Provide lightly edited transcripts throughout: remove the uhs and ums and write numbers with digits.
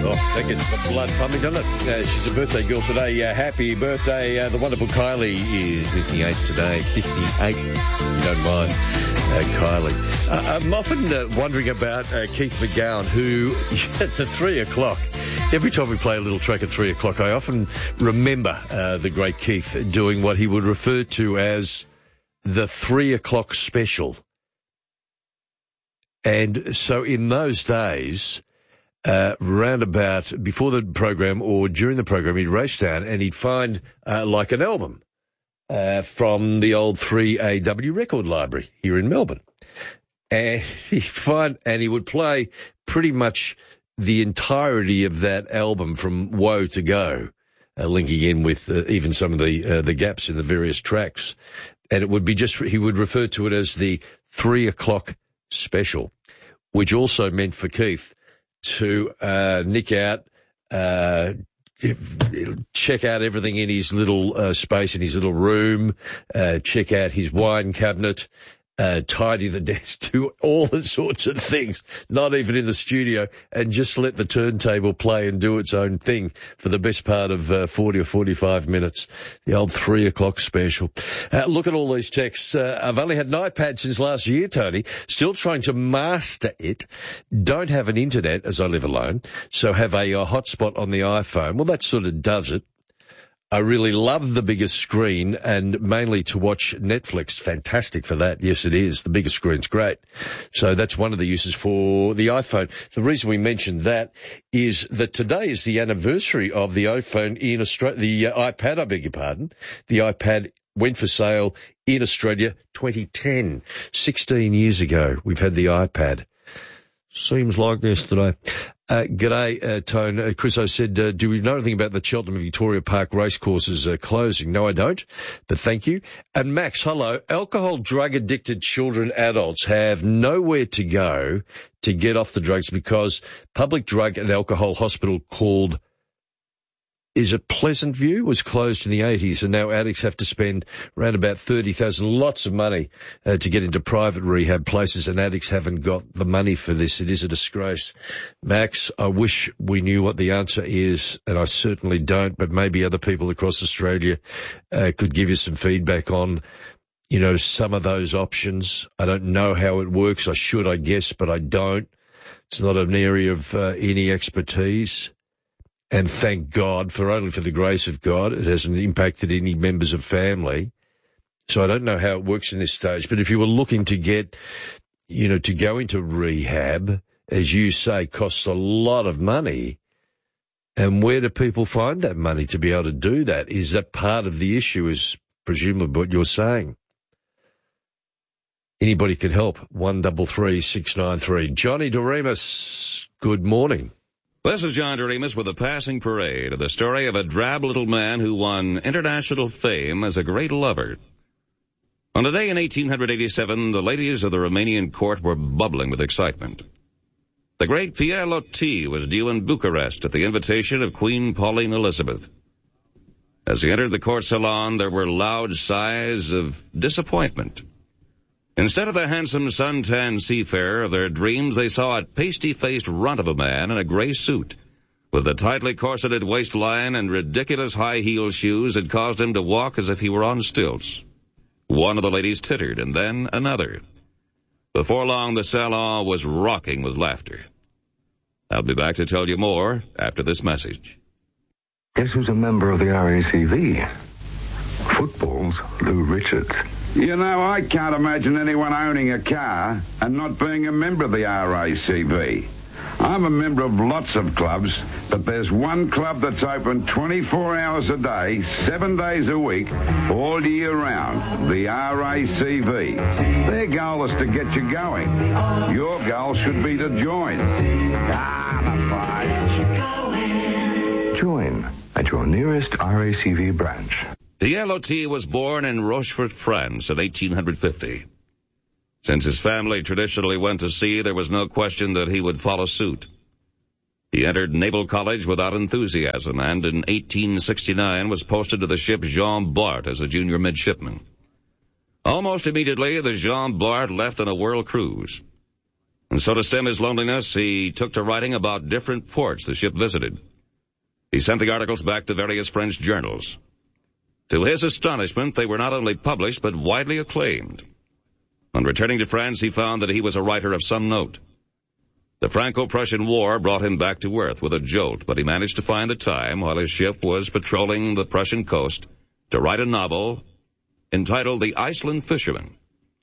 Oh, that gets the blood pumping, doesn't it? She's a birthday girl today. Happy birthday. The wonderful Kylie is 58 today. 58, if you don't mind, Kylie. I'm often wondering about Keith McGowan, who at the 3 o'clock, every time we play a little track at 3 o'clock, I often remember the great Keith doing what he would refer to as the 3 o'clock special. And so in those days, round about before the program or during the program, he'd race down and he'd find like an album from the old 3AW record library here in Melbourne. And he would play pretty much the entirety of that album from Woe to Go, linking in with even some of the gaps in the various tracks. And it would be he would refer to it as the 3 o'clock special, which also meant for Keith to nick out, check out everything in his little space, in his little room, check out his wine cabinet, tidy the desk, do all the sorts of things, not even in the studio, and just let the turntable play and do its own thing for the best part of 40 or 45 minutes. The old 3 o'clock special. Look at all these texts. I've only had an iPad since last year, Tony. Still trying to master it. Don't have an internet as I live alone, so have a hotspot on the iPhone. Well, that sort of does it. I really love the bigger screen and mainly to watch Netflix. Fantastic for that. Yes, it is. The bigger screen's great. So that's one of the uses for the iPhone. The reason we mentioned that is that today is the anniversary of the iPhone in Australia, the iPad, I beg your pardon. The iPad went for sale in Australia 2010. 16 years ago, we've had the iPad. Seems like yesterday. G'day, Tone. Chris, I said, do we know anything about the Cheltenham Victoria Park racecourses closing? No, I don't, but thank you. And Max, hello. Alcohol, drug-addicted children, adults have nowhere to go to get off the drugs because Public Drug and Alcohol Hospital called, is it Pleasant View, was closed in the 80s, and now addicts have to spend around about $30,000, lots of money, to get into private rehab places, and addicts haven't got the money for this. It is a disgrace. Max, I wish we knew what the answer is, and I certainly don't, but maybe other people across Australia could give you some feedback on, you know, some of those options. I don't know how it works. I should, I guess, but I don't. It's not an area of any expertise. And thank God, only for the grace of God, it hasn't impacted any members of family. So I don't know how it works in this stage. But if you were looking to get, you know, to go into rehab, as you say, costs a lot of money. And where do people find that money to be able to do that? Is that part of the issue, is presumably what you're saying? Anybody can help. 133 693. Johnny Doremus, good morning. This is John Doremus with a passing parade of the story of a drab little man who won international fame as a great lover. On a day in 1887, the ladies of the Romanian court were bubbling with excitement. The great Pierre Loti was due in Bucharest at the invitation of Queen Pauline Elizabeth. As he entered the court salon, there were loud sighs of disappointment. Instead of the handsome suntan seafarer of their dreams, they saw a pasty-faced runt of a man in a gray suit, with a tightly corseted waistline and ridiculous high-heeled shoes that caused him to walk as if he were on stilts. One of the ladies tittered, and then another. Before long, the salon was rocking with laughter. I'll be back to tell you more after this message. Guess who's a member of the RACV? Football's Lou Richards. You know, I can't imagine anyone owning a car and not being a member of the RACV. I'm a member of lots of clubs, but there's one club that's open 24 hours a day, 7 days a week, all year round, the RACV. Their goal is to get you going. Your goal should be to join. Join at your nearest RACV branch. Pierre Loti was born in Rochefort, France in 1850. Since his family traditionally went to sea, there was no question that he would follow suit. He entered Naval College without enthusiasm and in 1869 was posted to the ship Jean Bart as a junior midshipman. Almost immediately, the Jean Bart left on a world cruise. And so to stem his loneliness, he took to writing about different ports the ship visited. He sent the articles back to various French journals. To his astonishment, they were not only published, but widely acclaimed. On returning to France, he found that he was a writer of some note. The Franco-Prussian War brought him back to earth with a jolt, but he managed to find the time, while his ship was patrolling the Prussian coast, to write a novel entitled The Iceland Fisherman.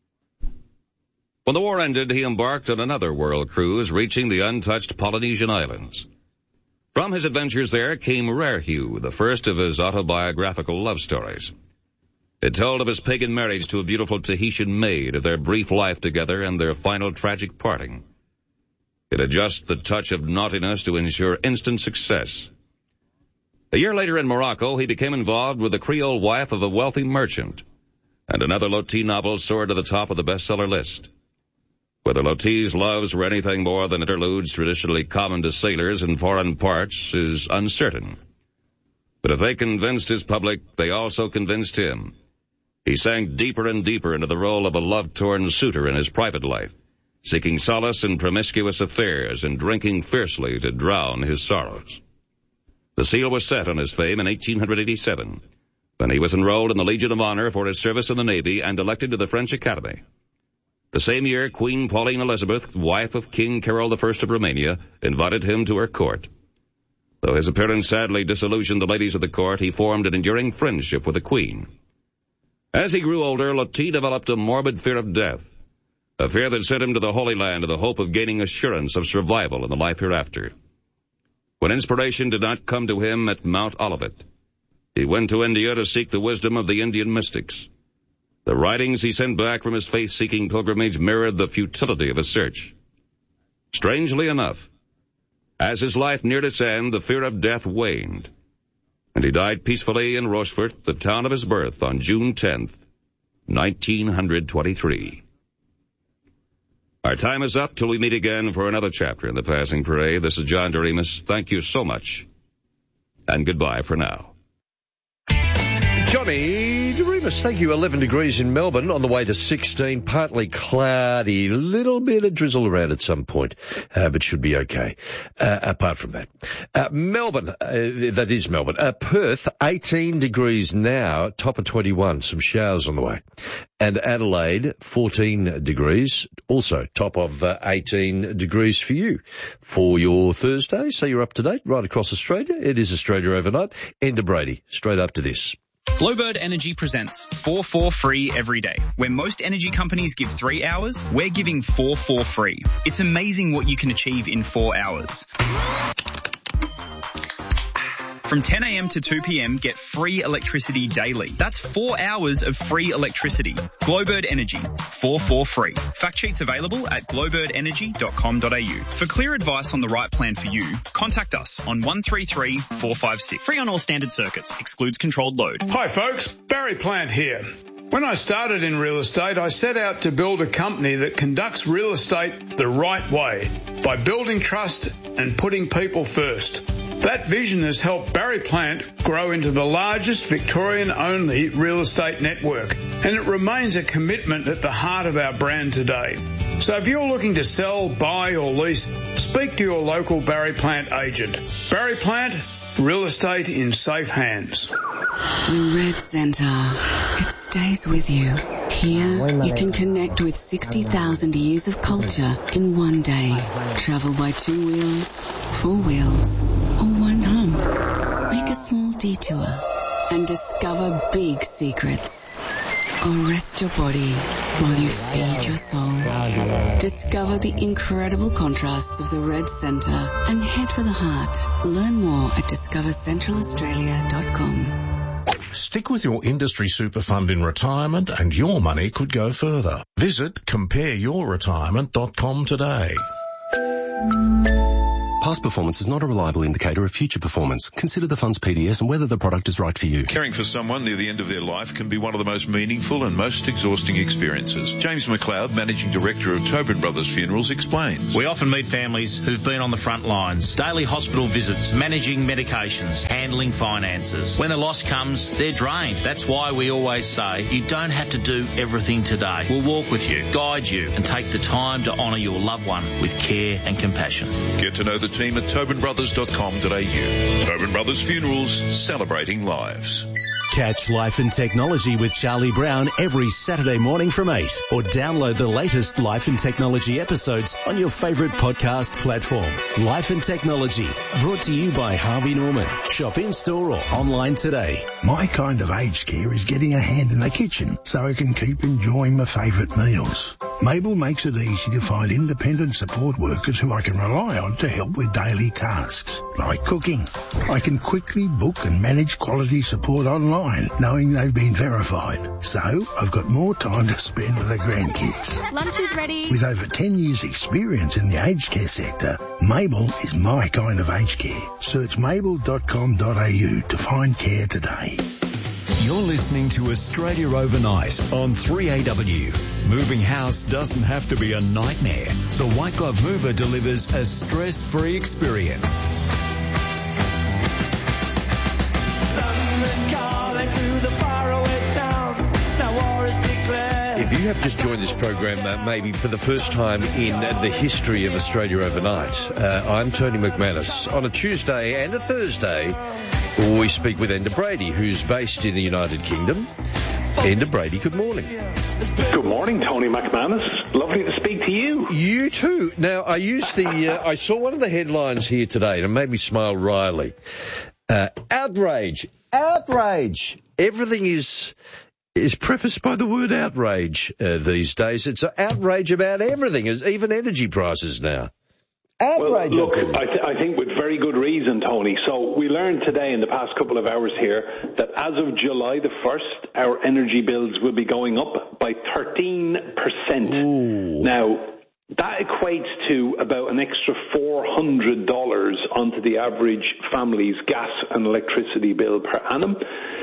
When the war ended, he embarked on another world cruise, reaching the untouched Polynesian Islands. From his adventures there came Rarehue, the first of his autobiographical love stories. It told of his pagan marriage to a beautiful Tahitian maid, of their brief life together and their final tragic parting. It had just the touch of naughtiness to ensure instant success. A year later in Morocco, he became involved with the Creole wife of a wealthy merchant, and another Loti novel soared to the top of the bestseller list. Whether Loti's loves were anything more than interludes traditionally common to sailors in foreign parts is uncertain. But if they convinced his public, they also convinced him. He sank deeper and deeper into the role of a love-torn suitor in his private life, seeking solace in promiscuous affairs and drinking fiercely to drown his sorrows. The seal was set on his fame in 1887, when he was enrolled in the Legion of Honor for his service in the Navy and elected to the French Academy. The same year, Queen Pauline Elizabeth, wife of King Carol I of Romania, invited him to her court. Though his appearance sadly disillusioned the ladies of the court, he formed an enduring friendship with the Queen. As he grew older, Loti developed a morbid fear of death, a fear that sent him to the Holy Land in the hope of gaining assurance of survival in the life hereafter. When inspiration did not come to him at Mount Olivet, he went to India to seek the wisdom of the Indian mystics. The writings he sent back from his faith-seeking pilgrimage mirrored the futility of his search. Strangely enough, as his life neared its end, the fear of death waned, and he died peacefully in Rochefort, the town of his birth, on June 10th, 1923. Our time is up till we meet again for another chapter in The Passing Parade. This is John Doremus. Thank you so much, and goodbye for now. Johnny Doremus, thank you. 11 degrees in Melbourne, on the way to 16, partly cloudy, little bit of drizzle around at some point, but should be okay. Apart from that. Melbourne, that is Melbourne. Perth, 18 degrees now, top of 21, some showers on the way. And Adelaide, 14 degrees, also top of 18 degrees for you for your Thursday. So you're up to date right across Australia. It is Australia Overnight. Enda Brady, straight up to this. Glowbird Energy presents 4 for free every day. Where most energy companies give 3 hours, we're giving 4 for free. It's amazing what you can achieve in 4 hours. From 10 a.m. to 2 p.m, get free electricity daily. That's 4 hours of free electricity. Glowbird Energy, 4 for free. Fact sheets available at glowbirdenergy.com.au. For clear advice on the right plan for you, contact us on 133 456. Free on all standard circuits. Excludes controlled load. Hi folks, Barry Plant here. When I started in real estate, I set out to build a company that conducts real estate the right way by building trust and putting people first. That vision has helped Barry Plant grow into the largest Victorian-only real estate network, and it remains a commitment at the heart of our brand today. So if you're looking to sell, buy or lease, speak to your local Barry Plant agent. Barry Plant, real estate in safe hands. The Red Centre. It stays with you. Here, you can connect with 60,000 years of culture in one day. Travel by 2 wheels, 4 wheels, or one hump. Make a small detour and discover big secrets. Or rest your body while you feed your soul. Discover the incredible contrasts of the Red Centre and head for the heart. Learn more at discovercentralaustralia.com. Stick with your industry super fund in retirement and your money could go further. Visit compareyourretirement.com today. Past performance is not a reliable indicator of future performance. Consider the fund's PDS and whether the product is right for you. Caring for someone near the end of their life can be one of the most meaningful and most exhausting experiences. James McLeod, Managing Director of Tobin Brothers Funerals, explains. We often meet families who've been on the front lines. Daily hospital visits, managing medications, handling finances. When the loss comes, they're drained. That's why we always say you don't have to do everything today. We'll walk with you, guide you, and take the time to honour your loved one with care and compassion. Get to know the team at tobinbrothers.com.au. Tobin Brothers Funerals, celebrating lives. Catch Life and Technology with Charlie Brown every Saturday morning from 8, or download the latest Life and Technology episodes on your favourite podcast platform. Life and Technology, brought to you by Harvey Norman. Shop in-store or online today. My kind of aged care is getting a hand in the kitchen so I can keep enjoying my favourite meals. Mabel makes it easy to find independent support workers who I can rely on to help with daily tasks, like cooking. I can quickly book and manage quality support online, knowing they've been verified. So I've got more time to spend with the grandkids. Lunch is ready. With over 10 years experience in the aged care sector, Mabel is my kind of aged care. Search mabel.com.au to find care today. You're listening to Australia Overnight on 3AW. Moving house doesn't have to be a nightmare. The White Glove Mover delivers a stress-free experience. If you have just joined this program, maybe for the first time in the history of Australia Overnight, I'm Tony McManus. On a Tuesday and a Thursday, we speak with Enda Brady, who's based in the United Kingdom. Enda Brady, good morning. Good morning, Tony McManus. Lovely to speak to you. You too. Now, I used I saw one of the headlines here today, and it made me smile wryly. Outrage. Everything is prefaced by the word outrage these days. It's an outrage about everything, even energy prices now. Outrage. Well, look, I think with very good reason, Tony. So we learned today in the past couple of hours here that as of July the 1st, our energy bills will be going up by 13%. Ooh. Now, that equates to about an extra $400 onto the average family's gas and electricity bill per annum.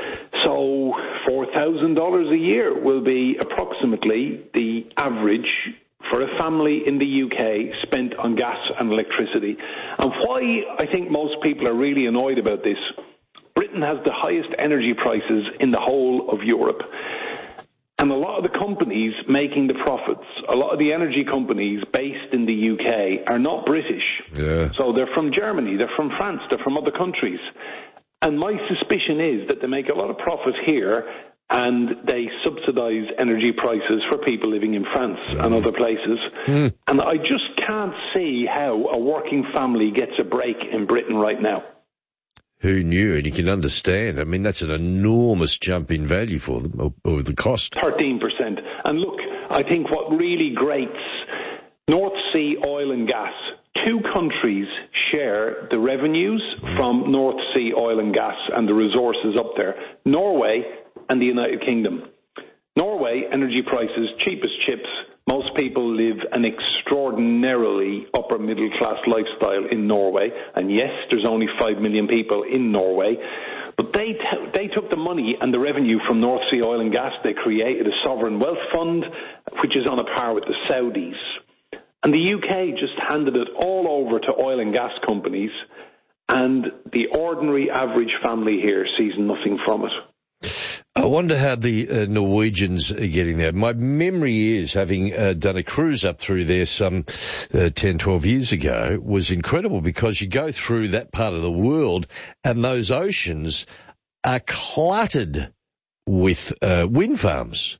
So $4,000 a year will be approximately the average for a family in the UK spent on gas and electricity. And why I think most people are really annoyed about this, Britain has the highest energy prices in the whole of Europe. And a lot of the companies making the profits, a lot of the energy companies based in the UK are not British. Yeah. So they're from Germany, they're from France, they're from other countries. And my suspicion is that they make a lot of profit here and they subsidise energy prices for people living in France and other places. And I just can't see how a working family gets a break in Britain right now. Who knew? And you can understand. I mean, that's an enormous jump in value for them, or the cost. 13%. And look, I think what really grates North Sea oil and gas. Two countries share the revenues from North Sea oil and gas and the resources up there, Norway and the United Kingdom. Norway, energy prices, cheap as chips. Most people live an extraordinarily upper middle class lifestyle in Norway. And yes, there's only 5 million people in Norway. But they took the money and the revenue from North Sea oil and gas. They created a sovereign wealth fund, which is on a par with the Saudis. And the UK just handed it all over to oil and gas companies, and the ordinary average family here sees nothing from it. I wonder how the Norwegians are getting there. My memory is, having done a cruise up through there some 10, 12 years ago, was incredible because you go through that part of the world and those oceans are cluttered with wind farms.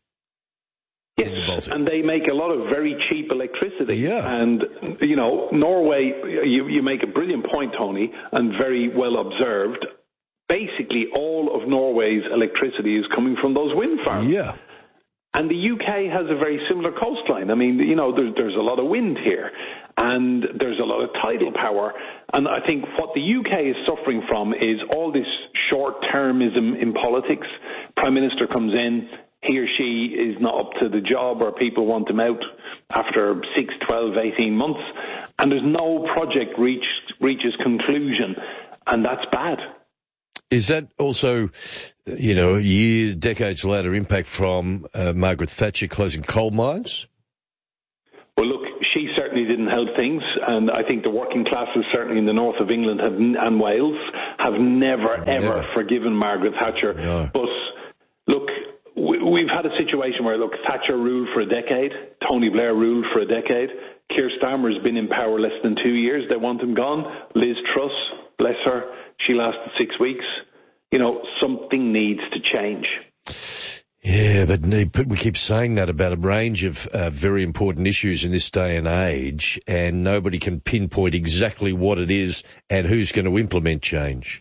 Yes, and they make a lot of very cheap electricity. Yeah. And, you know, Norway, you make a brilliant point, Tony, and very well observed. Basically, all of Norway's electricity is coming from those wind farms. Yeah. And the UK has a very similar coastline. I mean, you know, there's a lot of wind here, and there's a lot of tidal power. And I think what the UK is suffering from is all this short-termism in politics. Prime Minister comes in, he or she is not up to the job, or people want him out after 6, 12, 18 months. and there's no project reaches conclusion, and that's bad. Is that also, decades later, impact from Margaret Thatcher closing coal mines? Well, look, she certainly didn't help things, and I think the working classes, certainly in the north of England and Wales, have never forgiven Margaret Thatcher. No. But, look, we've had a situation where, Thatcher ruled for a decade, Tony Blair ruled for a decade, Keir Starmer's been in power less than 2 years, they want him gone. Liz Truss, bless her, she lasted 6 weeks. Something needs to change. Yeah, but we keep saying that about a range of very important issues in this day and age, and nobody can pinpoint exactly what it is and who's going to implement change.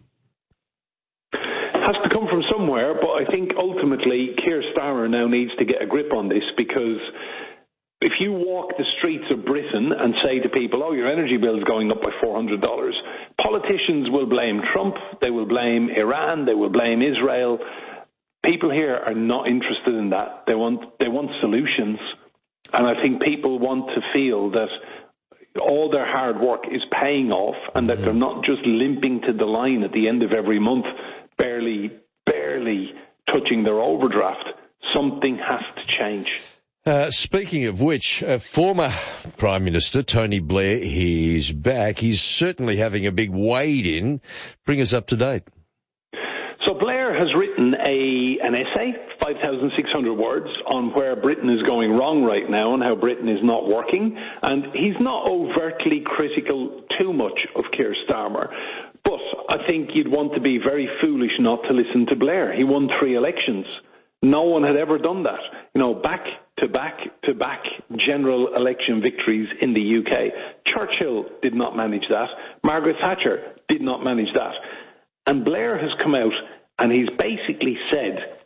Has to come from somewhere, but I think ultimately Keir Starmer now needs to get a grip on this, because if you walk the streets of Britain and say to people, oh, your energy bill is going up by $400, politicians will blame Trump, they will blame Iran, they will blame Israel. People here are not interested in that. They want solutions. And I think people want to feel that all their hard work is paying off and that they're not just limping to the line at the end of every month, barely touching their overdraft. Something has to change. Speaking of which, former Prime Minister Tony Blair, he's back. He's certainly having a big wade-in. Bring us up to date. So Blair has written an essay, 5,600 words, on where Britain is going wrong right now and how Britain is not working. And he's not overtly critical too much of Keir Starmer. But I think you'd want to be very foolish not to listen to Blair. He won 3 elections. No one had ever done that. Back-to-back general election victories in the UK. Churchill did not manage that. Margaret Thatcher did not manage that. And Blair has come out and he's basically said,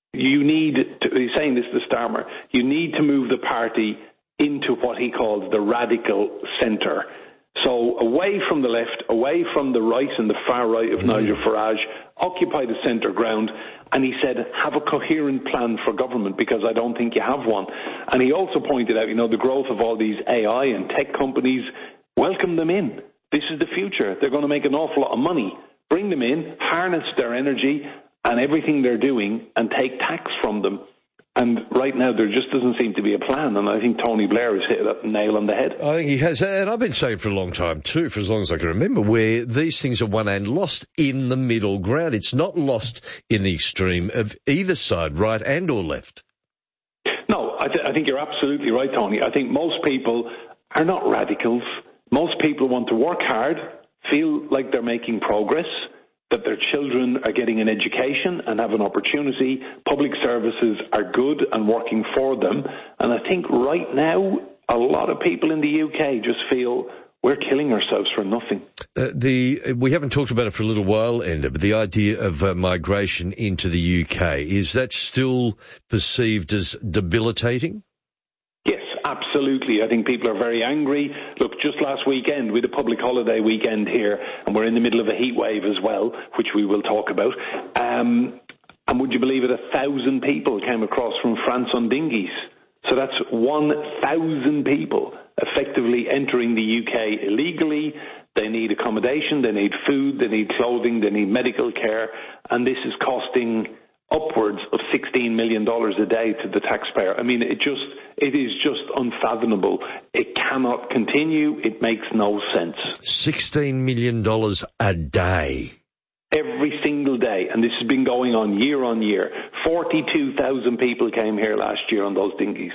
he's saying this to Starmer, you need to move the party into what he calls the radical centre. So away from the left, away from the right and the far right of Nigel Farage, occupy the centre ground. And he said, have a coherent plan for government, because I don't think you have one. And he also pointed out, the growth of all these AI and tech companies, welcome them in. This is the future. They're going to make an awful lot of money. Bring them in, harness their energy and everything they're doing, and take tax from them. And right now there just doesn't seem to be a plan, and I think Tony Blair has hit that nail on the head. I think he has, and I've been saying for a long time too, for as long as I can remember, where these things are won and lost in the middle ground. It's not lost in the extreme of either side, right and or left. No, I think you're absolutely right, Tony. I think most people are not radicals. Most people want to work hard, feel like they're making progress, that their children are getting an education and have an opportunity. Public services are good and working for them. And I think right now, a lot of people in the UK just feel we're killing ourselves for nothing. We haven't talked about it for a little while, Enda, but the idea of migration into the UK, is that still perceived as debilitating? Absolutely. I think people are very angry. Look, just last weekend, we had a public holiday weekend here, and we're in the middle of a heat wave as well, which we will talk about. And would you believe it, 1,000 people came across from France on dinghies. So that's 1,000 people effectively entering the UK illegally. They need accommodation, they need food, they need clothing, they need medical care, and this is costing upwards of $16 million a day to the taxpayer. I mean, it is just unfathomable. It cannot continue. It makes no sense. $16 million a day. Every single day. And this has been going on year. 42,000 people came here last year on those dinghies.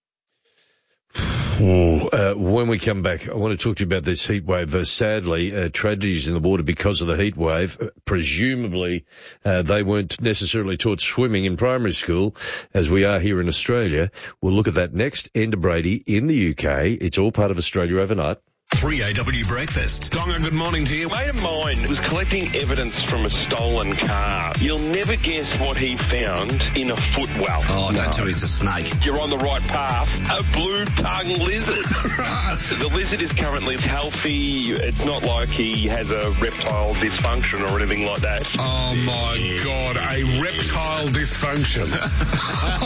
When we come back, I want to talk to you about this heat wave. Sadly, tragedies in the water because of the heat wave. Presumably, they weren't necessarily taught swimming in primary school, as we are here in Australia. We'll look at that next. Enda Brady in the UK. It's all part of Australia Overnight. 3AW Breakfast. Donga, good morning to you. A mate of mine was collecting evidence from a stolen car. You'll never guess what he found in a footwell. Oh, don't tell me it's a snake. You're on the right path. A blue-tongued lizard. The lizard is currently healthy. It's not like he has a reptile dysfunction or anything like that. Oh, my God, a reptile dysfunction.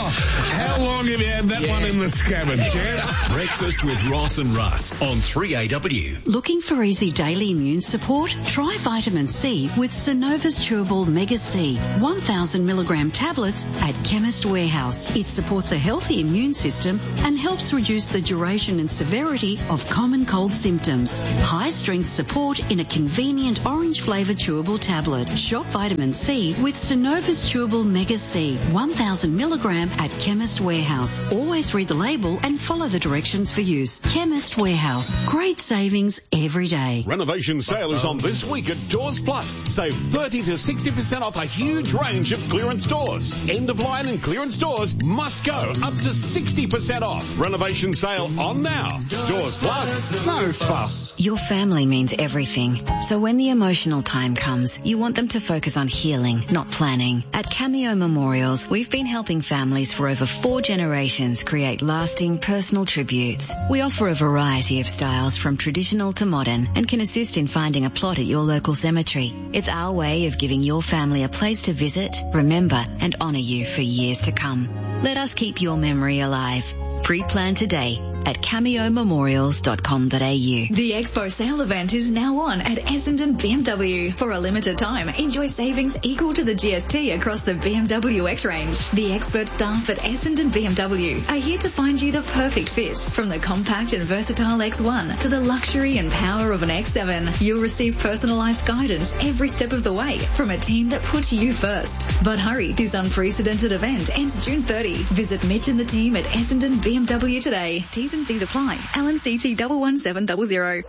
How long have you had that one in the scavenge, yeah? Breakfast with Ross and Russ on 3AW. BMW. Looking for easy daily immune support? Try vitamin C with Synova's Chewable Mega C 1,000 milligram tablets at Chemist Warehouse. It supports a healthy immune system and helps reduce the duration and severity of common cold symptoms. High strength support in a convenient orange flavoured chewable tablet. Shop vitamin C with Synova's Chewable Mega C 1,000 milligram at Chemist Warehouse. Always read the label and follow the directions for use. Chemist Warehouse. Great savings every day. Renovation sale is on this week at Doors Plus. Save 30 to 60% off a huge range of clearance doors. End of line and clearance doors must go up to 60% off. Renovation sale on now. Doors Plus. No fuss. Your family means everything. So when the emotional time comes, you want them to focus on healing, not planning. At Cameo Memorials, we've been helping families for over 4 generations create lasting personal tributes. We offer a variety of styles from traditional to modern and can assist in finding a plot at your local cemetery. It's our way of giving your family a place to visit, remember and honour you for years to come. Let us keep your memory alive. Pre-plan today at cameomemorials.com.au. The Expo sale event is now on at Essendon BMW. For a limited time, enjoy savings equal to the GST across the BMW X range. The expert staff at Essendon BMW are here to find you the perfect fit. From the compact and versatile X1 to the luxury and power of an X7, you'll receive personalised guidance every step of the way from a team that puts you first. But hurry, this unprecedented event ends June 30. Visit Mitch and the team at Essendon BMW today. T's and C's apply. LNCT 11700.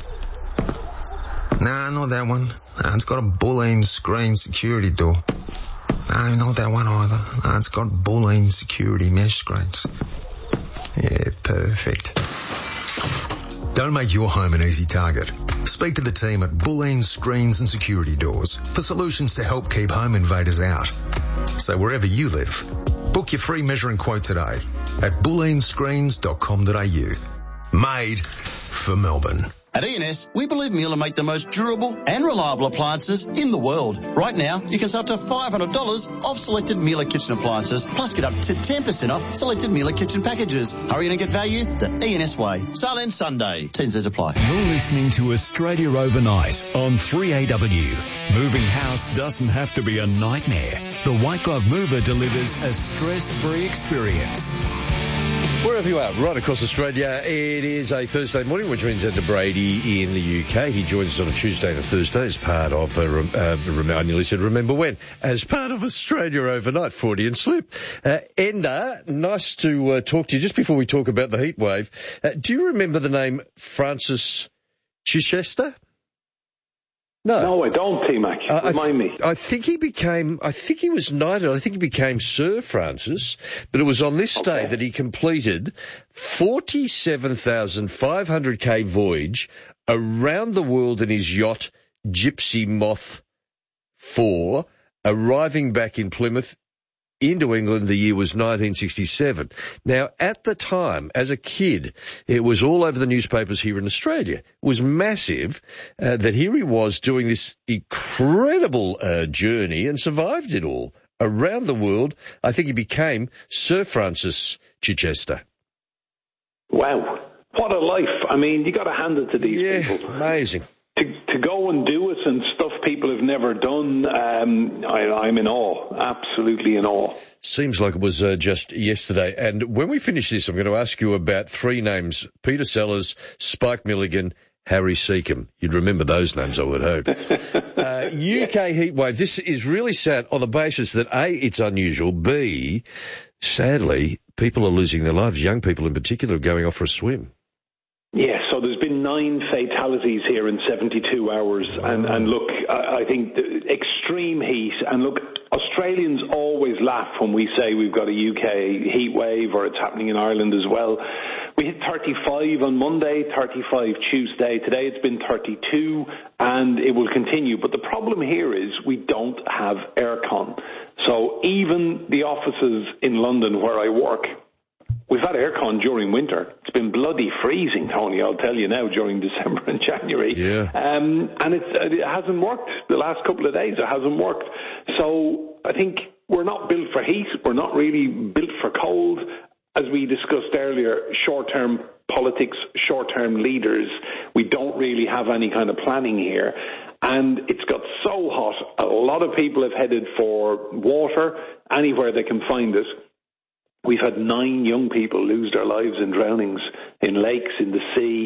Nah, not that one. Nah, it's got a Boolean screen security door. No, not that one either. Nah, it's got Boolean security mesh screens. Yeah, perfect. Don't make your home an easy target. Speak to the team at Boolean Screens and Security Doors for solutions to help keep home invaders out. So wherever you live, book your free measuring quote today at booleanscreens.com.au. Made for Melbourne. At E&S, we believe Miele make the most durable and reliable appliances in the world. Right now, you can save up to $500 off selected Miele kitchen appliances, plus get up to 10% off selected Miele kitchen packages. Hurry in and get value the E&S way. Sale ends Sunday. T&Cs apply. You're listening to Australia Overnight on 3AW. Moving house doesn't have to be a nightmare. The White Glove Mover delivers a stress-free experience. Wherever you are, right across Australia, it is a Thursday morning, which means Ed Brady in the UK. He joins us on a Tuesday and a Thursday as part of, I nearly said remember when, as part of Australia Overnight, Freudian slip. Enda, nice to talk to you. Just before we talk about the heat wave, do you remember the name Francis Chichester? No, I don't, T-Mac. Remind me. I think he was knighted. I think he became Sir Francis, but it was on this day that he completed 47,500k voyage around the world in his yacht Gypsy Moth 4, arriving back in Plymouth into England. The year was 1967. Now, at the time, as a kid, it was all over the newspapers here in Australia. It was massive that here he was doing this incredible journey and survived it all around the world. I think he became Sir Francis Chichester. Wow. What a life. I mean, you got to hand it to these people. Amazing. To go and do it and stuff people have never done, I'm in awe, absolutely in awe. Seems like it was just yesterday. And when we finish this, I'm going to ask you about 3 names: Peter Sellers, Spike Milligan, Harry Seacombe. You'd remember those names, I would hope. UK heatwave. This is really sad on the basis that A, it's unusual, B, sadly, people are losing their lives. Young people in particular are going off for a swim. Yeah, so there's been 9 fatalities here in 72 hours. Wow. And look, I think the extreme heat, and look, Australians always laugh when we say we've got a UK heat wave or it's happening in Ireland as well. We hit 35 on Monday, 35 Tuesday. Today it's been 32 and it will continue. But the problem here is we don't have aircon. So even the offices in London where I work, we've had aircon during winter. It's been bloody freezing, Tony, I'll tell you now, during December and January. Yeah. And it hasn't worked. The last couple of days, it hasn't worked. So I think we're not built for heat. We're not really built for cold. as we discussed earlier, short-term politics, short-term leaders. We don't really have any kind of planning here. And it's got so hot, a lot of people have headed for water anywhere they can find it. We've had 9 young people lose their lives in drownings in lakes, in the sea.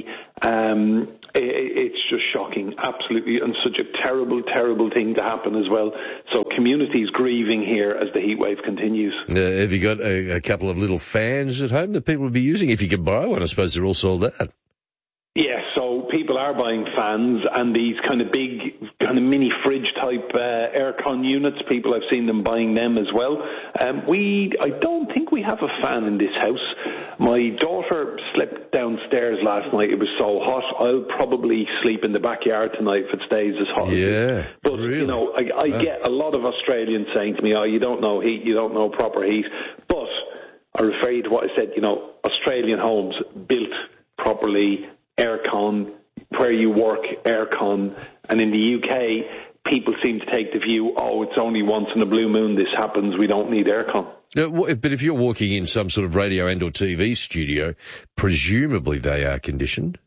It's just shocking, absolutely, and such a terrible, terrible thing to happen as well. So communities grieving here as the heat wave continues. Have you got a couple of little fans at home that people would be using? If you could buy one, I suppose they're all sold out. Yes, so people are buying fans and these kind of big, kind of mini fridge type aircon units. People, I've seen them buying them as well. I don't think we have a fan in this house. My daughter slept downstairs last night. It was so hot. I'll probably sleep in the backyard tonight if it stays as hot. Yeah, but really? You know, I get a lot of Australians saying to me, "Oh, you don't know heat, you don't know proper heat." But I refer you to what I said. You know, Australian homes built properly. Aircon, where you work, aircon. And in the UK, people seem to take the view, oh, it's only once in a blue moon this happens, we don't need aircon. But if you're walking in some sort of radio and or TV studio, presumably they are conditioned?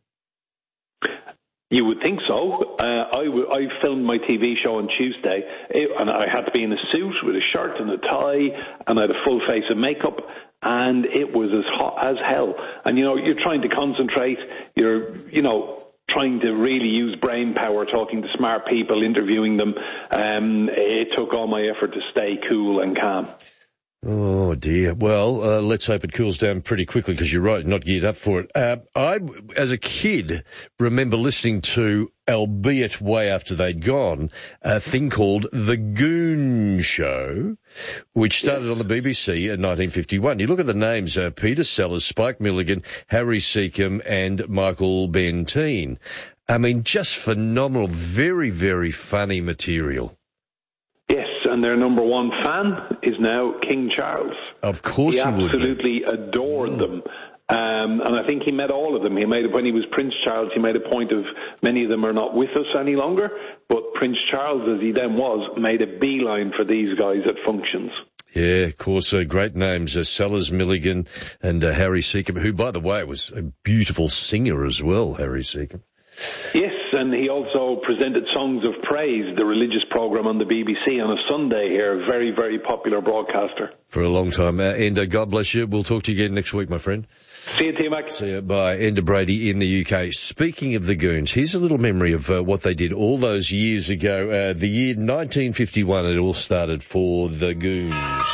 You would think so. I filmed my TV show on Tuesday, and I had to be in a suit with a shirt and a tie, and I had a full face of makeup, and it was as hot as hell. And, you know, you're trying to concentrate, you're, you know, trying to really use brain power, talking to smart people, interviewing them. It took all my effort to stay cool and calm. Oh, dear. Well, let's hope it cools down pretty quickly, because you're right, not geared up for it. I, as a kid, remember listening to, albeit way after they'd gone, a thing called The Goon Show, which started on the BBC in 1951. You look at the names, Peter Sellers, Spike Milligan, Harry Seacombe, and Michael Benteen. I mean, just phenomenal, very, very funny material. And their number one fan is now King Charles. Of course he would. Absolutely adored them. And I think he met all of them. When he was Prince Charles, he made a point of many of them are not with us any longer, but Prince Charles, as he then was, made a beeline for these guys at functions. Yeah, of course, great names, Sellers, Milligan, and Harry Seacombe, who, by the way, was a beautiful singer as well, Harry Seacombe. Yes, and he also presented Songs of Praise, the religious program on the BBC on a Sunday here. A very, very popular broadcaster. For a long time. Enda, God bless you. We'll talk to you again next week, my friend. See you, T-Mac. See you. Bye. Enda Brady in the UK. Speaking of the Goons, here's a little memory of what they did all those years ago. The year 1951, it all started for the Goons.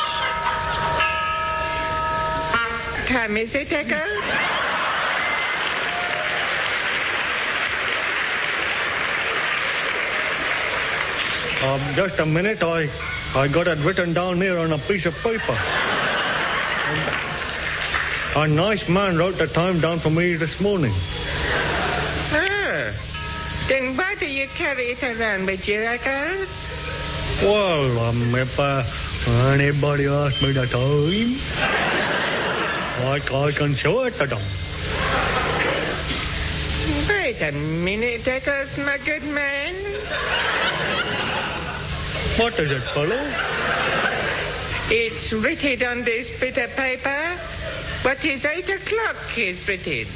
Time is it, Echo? Just a minute, I got it written down here on a piece of paper. A nice man wrote the time down for me this morning. Oh, then why do you carry it around with you, Echo? Well, if anybody asks me the time, I can show it to them. Wait a minute, Echoes, my good man. What is it, fellow? It's written on this bit of paper. What is 8 o'clock is written.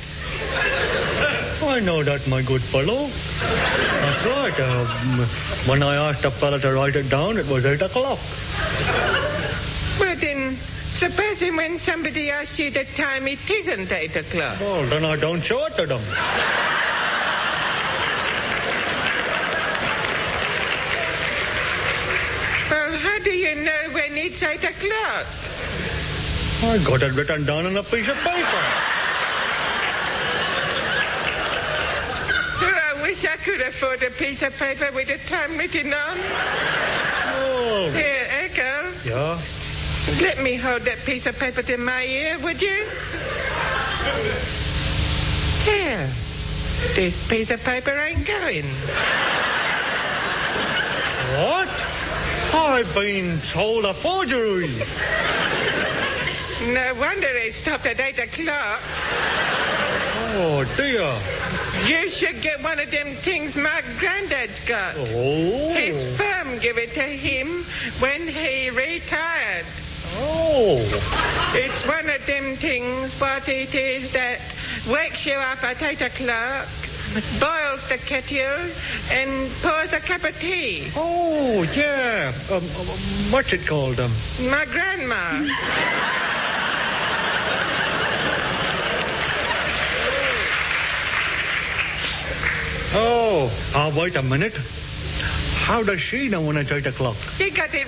I know that, my good fellow. That's right. When I asked the fella to write it down, it was 8 o'clock. Well, then, supposing when somebody asks you the time, it isn't 8 o'clock. Well, then I don't show it to them. Well, how do you know when it's 8 o'clock? I got it written down on a piece of paper. Oh, I wish I could afford a piece of paper with the time written on. Oh. Here, Echo. Yeah? Let me hold that piece of paper to my ear, would you? Here. This piece of paper ain't going. What? I've been told a forgery. No wonder it stopped at 8 o'clock. Oh, dear. You should get one of them things my granddad's got. Oh. His firm gave it to him when he retired. Oh. It's one of them things, what it is, that wakes you up at 8 o'clock, boils the kettle, and pours a cup of tea. Oh, yeah. What's it called? My grandma. Oh, wait a minute. How does she know when it's 8 o'clock? She got it